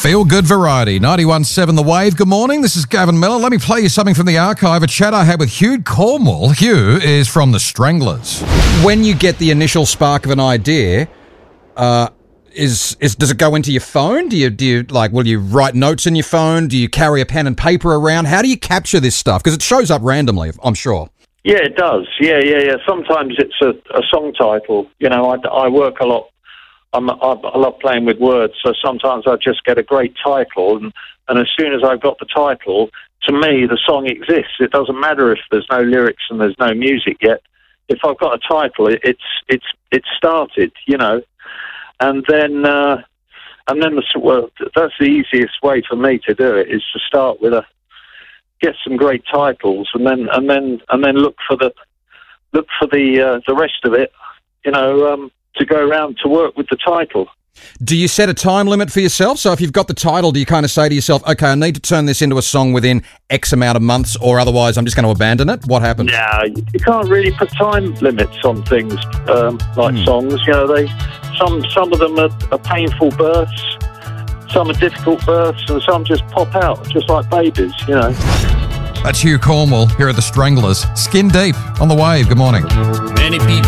Feel good variety. 91.7 The Wave. Good morning. This is Gavin Miller. Let me play you something from the archive. A chat I had with Hugh Cornwall. Hugh is from the Stranglers. When you get the initial spark of an idea, does it go into your phone? Do you will you write notes in your phone? Do you carry a pen and paper around? How do you capture this stuff? Because it shows up randomly, I'm sure. Yeah, it does. Yeah. Sometimes it's a song title. You know, I work a lot. I love playing with words, so sometimes I just get a great title, and as soon as I've got the title, to me, the song exists. It doesn't matter if there's no lyrics and there's no music yet. If I've got a title, it's started, you know. And then that's the easiest way for me to do it, is to start with get some great titles, and then look for the rest of it, you know, to go around to work with the title. Do you set a time limit for yourself? So if you've got the title, do you kind of say to yourself, okay, I need to turn this into a song within X amount of months, or otherwise I'm just going to abandon it? What happens? Yeah, you can't really put time limits on things like songs. You know, some of them are painful births, some are difficult births, and some just pop out, just like babies, you know. That's Hugh Cornwall here at the Stranglers. Skin Deep on The Wave. Good morning. Many people